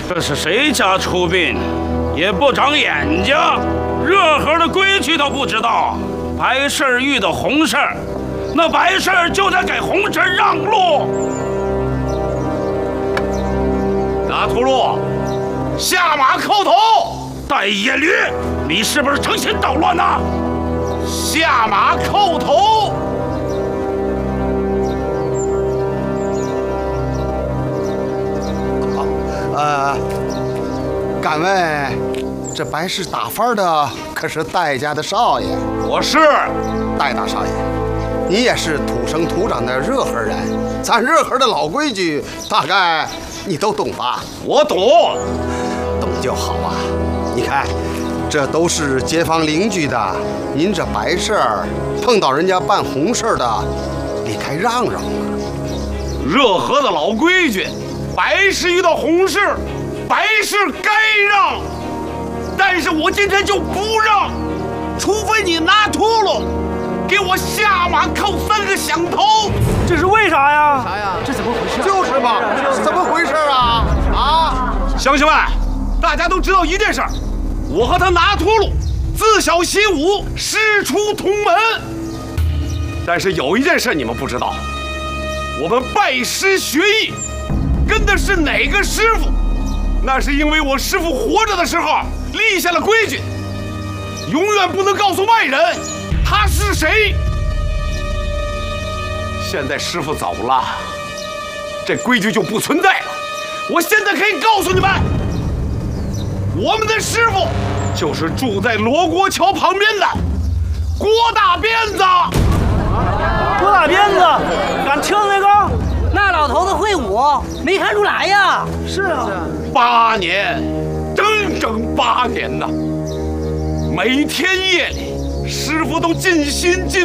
这是谁家出殡，也不长眼睛，热河的规矩都不知道。白事儿遇到红事儿，那白事儿就得给红事儿让路。 拿秃噜，下马叩头！ 带野驴，你是不是成心捣乱呢？ 下马叩头！ 敢问，这白事打幡的可是戴家的少爷？ 我是戴大少爷，你也是土生土长的热河人，咱热河的老规矩，大概你都懂吧？ 我懂， 懂就好啊。你看，这都是街坊邻居的，您这白事儿碰到人家办红事儿的，你该让让啊。 热河的老规矩，白事遇到红事，白事该让，但是我今天就不让，除非你拿秃噜给我下马叩3个响头。 这是为啥呀？ 啥呀？这怎么回事？ 就是嘛，怎么回事啊？啊！ 乡亲们，大家都知道一件事儿，我和他拿秃噜自小习武，师出同门。但是有一件事你们不知道，我们拜师学艺跟的是哪个师傅？那是因为我师傅活着的时候立下了规矩，永远不能告诉外人他是谁。现在师傅走了，这规矩就不存在了。我现在可以告诉你们，我们的师傅就是住在罗锅桥旁边的郭大鞭子。 郭大鞭子，敢听那个？ 那老头子会武，没看出来呀。 是啊 8年，整8年呐！每天夜里，师傅都尽心尽